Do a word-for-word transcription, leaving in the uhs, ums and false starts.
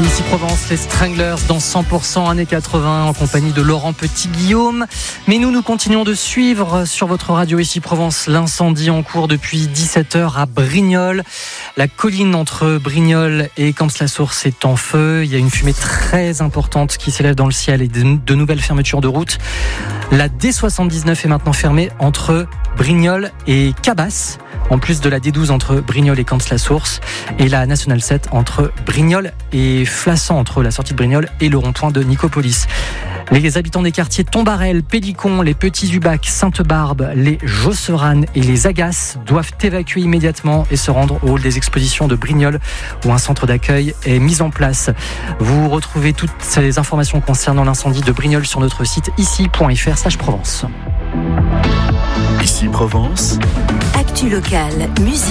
Ici Provence, les Stranglers dans cent pour cent années quatre-vingts en compagnie de Laurent Petit-Guillaume. Mais nous, nous continuons de suivre sur votre radio Ici Provence l'incendie en cours depuis dix-sept heures à Brignoles. La colline entre Brignoles et Camps-la-Source est en feu. Il y a une fumée très importante qui s'élève dans le ciel et de nouvelles fermetures de route. La D soixante-dix-neuf est maintenant fermée entre Brignoles et Cabasse, en plus de la D douze entre Brignoles et Camps-la-Source, et la Nationale sept entre Brignoles et Flassan, entre la sortie de Brignoles et le rond-point de Nicopolis. Les habitants des quartiers Tombarel, Pélicon, les Petits-Ubac, Sainte-Barbe, les Josserane et les Agaces doivent évacuer immédiatement et se rendre au hall des expositions de Brignoles où un centre d'accueil est mis en place. Vous retrouvez toutes ces informations concernant l'incendie de Brignoles sur notre site ici point f r slash Provence. Ici Provence. Actu locale, musique.